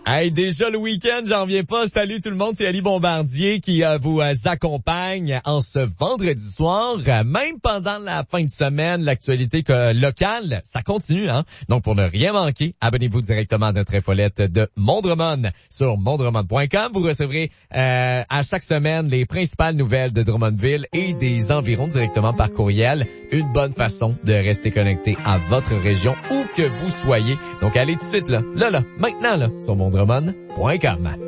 Hey, déjà le week-end, j'en reviens pas. Salut tout le monde, c'est Ali Bombardier qui vous accompagne en ce vendredi soir. Même pendant la fin de semaine, l'actualité locale, ça continue, hein. Donc pour ne rien manquer, abonnez-vous directement à notre infolette de Mont-Drummond sur montdrummond.com. Vous recevrez à chaque semaine les principales nouvelles de Drummondville et des environs directement par courriel. Une bonne façon de rester connecté à votre région où que vous soyez. Donc allez tout de suite là, maintenant là, sur montdrummond.com.